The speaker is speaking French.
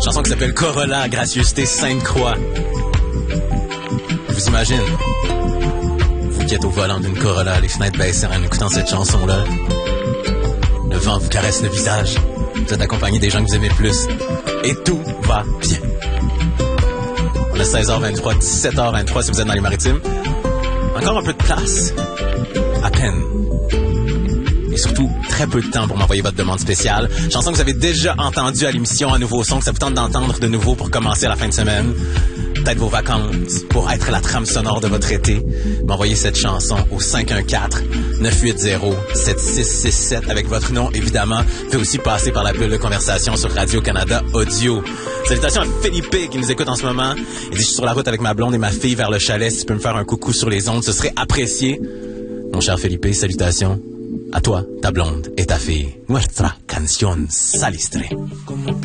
Chanson qui s'appelle Corolla, Gracieuseté, Sainte-Croix. Je vous imagine, vous qui êtes au volant d'une Corolla, les fenêtres baissées en écoutant cette chanson-là. Le vent vous caresse le visage. Vous êtes accompagné des gens que vous aimez le plus. Et tout va bien. On a 16h23, 17h23 si vous êtes dans les maritimes. Encore un peu de place. À peine. Et surtout, très peu de temps pour m'envoyer votre demande spéciale. Chanson que vous avez déjà entendue à l'émission, un nouveau son que ça vous tente d'entendre de nouveau pour commencer la fin de semaine. Peut-être vos vacances, pour être la trame sonore de votre été. M'envoyez cette chanson au 514-980-7667 avec votre nom, évidemment. Vous pouvez aussi passer par la bulle de conversation sur Radio-Canada Audio. Salutations à Philippe qui nous écoute en ce moment. Il dit, je suis sur la route avec ma blonde et ma fille vers le chalet. Si tu peux me faire un coucou sur les ondes, ce serait apprécié. Mon cher Philippe, salutations à toi, ta blonde et ta fille. Nuestra canción salistre.